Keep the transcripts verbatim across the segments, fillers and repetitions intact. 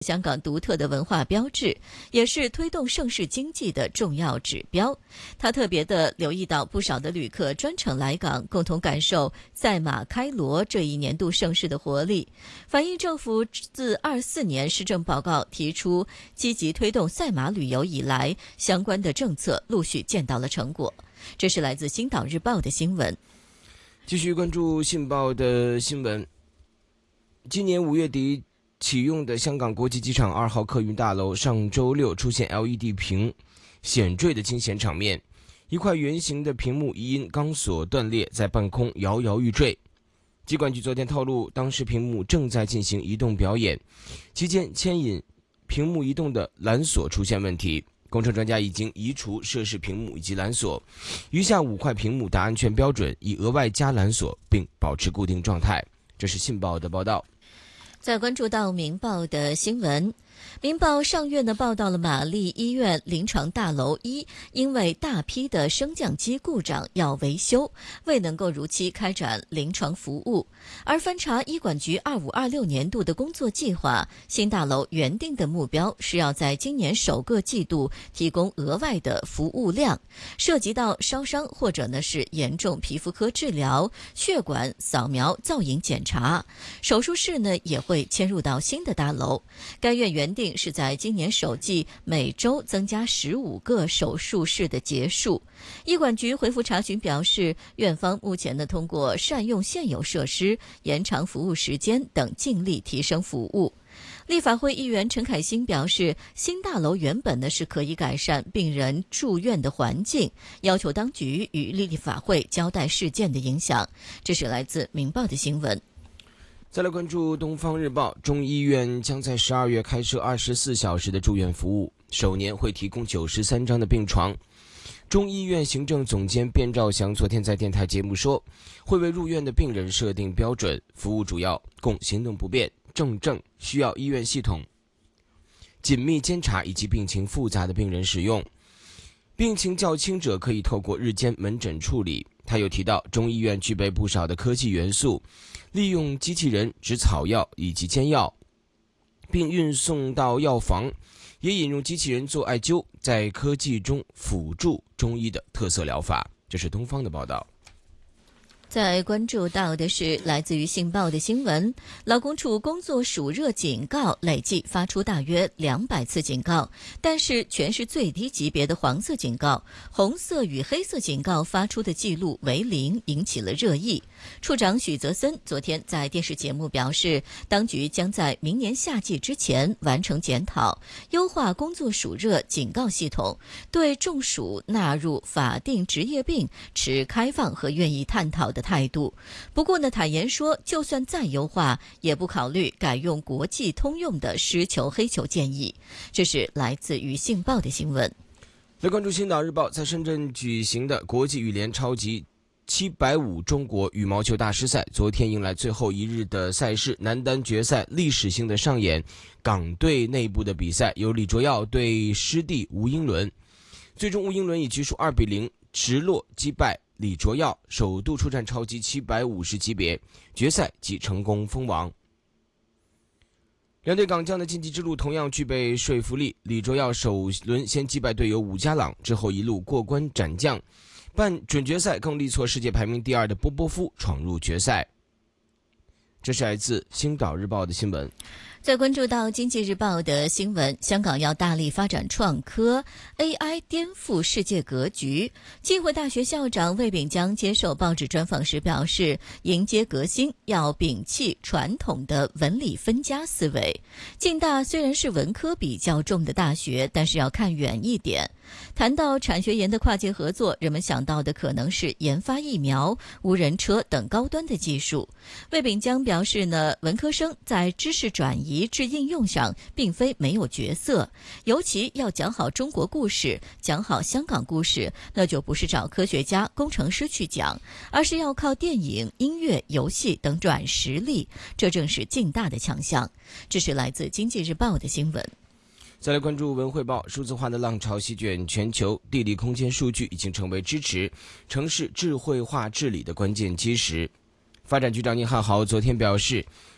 香港独特的文化标志，也是推动盛事经济的重要指标。他特别的留意到，不少的旅客专程来港，共同感受赛马开锣这一年度盛事的活力，反映政府自二四年施政报告提出积极推动赛马旅游以来，相关的政策陆续见到了成果。这是来自《星岛日报》的新闻。 继续关注《信报》的新闻。今年五月底启用的香港国际机场二号客运大楼上周六出现 L E D 屏险坠的惊险场面，一块圆形的屏幕因钢索断裂在半空摇摇欲坠。机管局昨天透露，当时屏幕正在进行移动表演，期间牵引屏幕移动的缆索出现问题，工程专家已经移除涉事屏幕以及缆索，余下五块屏幕达安全标准，已额外加缆索并保持固定状态。这是信报的报道。 再关注到明报的新闻，明报上月呢报道了玛丽医院临床大楼一因为大批的升降机故障要维修，未能够如期开展临床服务。而翻查医管局二五二六年度的工作计划，新大楼原定的目标是要在今年首个季度提供额外的服务量，涉及到烧伤或者呢是严重皮肤科治疗、血管扫描、造影检查，手术室呢也会会迁入到新的大楼。该院原定是在今年首季每周增加十五个手术室的结束。医管局回复查询表示，院方目前呢通过善用现有设施、延长服务时间等，尽力提升服务。立法会议员陈凯欣表示，新大楼原本呢是可以改善病人住院的环境，要求当局与立法会交代事件的影响。这是来自明报的新闻。 再来关注东方日报，中医院将在十二月开设二十四小时的住院服务，首年会提供九十三张的病床。中医院行政总监卞兆祥昨天在电台节目说，会为入院的病人设定标准，服务主要供行动不便、重症需要医院系统紧密监察以及病情复杂的病人使用，病情较轻者可以透过日间门诊处理。他又提到，中医院具备不少的科技元素，利用机器人植草药以及煎药，并运送到药房，也引入机器人做艾灸，在科技中辅助中医的特色疗法。这是东方的报道。 再关注到的是来自于信报的新闻，劳工处工作暑热警告累计发出大约两百次警告，但是全是最低级别的黄色警告，红色与黑色警告发出的记录为零，引起了热议。处长许泽森昨天在电视节目表示，当局将在明年夏季之前完成检讨，优化工作暑热警告系统，对中暑纳入法定职业病持开放和愿意探讨的态度。不过呢，坦言说，就算再优化，也不考虑改用国际通用的湿球黑球建议。这是来自于信报的新闻。 来关注星岛日报，在深圳举行的国际羽联超级七百五中国羽毛球大师赛昨天迎来最后一日的赛事，男单决赛历史性的上演，港队内部的比赛由李卓耀对师弟吴英伦，最终吴英伦以局数二比零直落击败李卓耀，首度出战超级七百五十级别，决赛即成功封王。两队港将的晋级之路同样具备说服力，李卓耀首轮先击败队友伍家朗，之后一路过关斩将，半准决赛更力挫世界排名第二的波波夫闯入决赛。这是来自星岛日报的新闻。 再关注到经济日报的新闻，香港要大力发展创科 A I 颠覆世界格局。浸会大学校长魏炳江接受报纸专访时表示，迎接革新要摒弃传统的文理分家思维。浸大虽然是文科比较重的大学，但是要看远一点。谈到产学研的跨界合作，人们想到的可能是研发疫苗、无人车等高端的技术。魏炳江表示呢，文科生在知识转移至应用上并非没有角色，尤其要讲好中国故事，讲好香港故事，那就不是找科学家、工程师去讲，而是要靠电影、音乐、游戏等软实力，这正是浸大的强项。这是来自经济日报的新闻。 再来关注文汇报，数字化的浪潮席卷全球，地理空间数据已经成为支持城市智慧化治理的关键基石。发展局长宁汉豪昨天表示，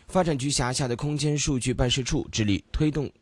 发展局辖下的空间数据办事处致力推动